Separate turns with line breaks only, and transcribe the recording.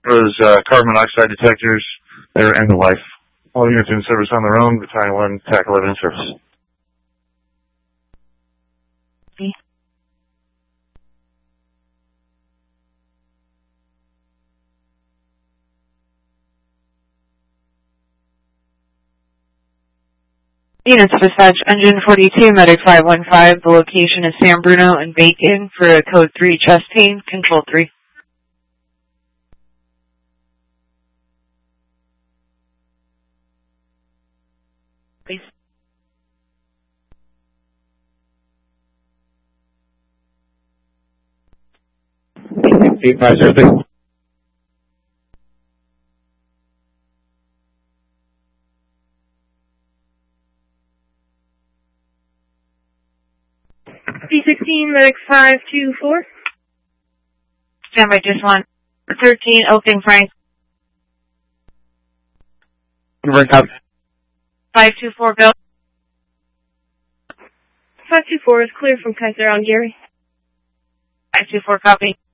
those carbon monoxide detectors. They're end of life. All units in service on their own. Battalion 1, TAC 11 in service.
Units dispatch, engine 42, medic 515. The location is San Bruno and Bacon for a code 3 chest pain, control 3. Please.
C506.
C16, medic 524.
Standby, just 113, Oakton Frank.
Confirm copy.
524, Bill.
524 is clear from Kaiser on Gary.
524, copy.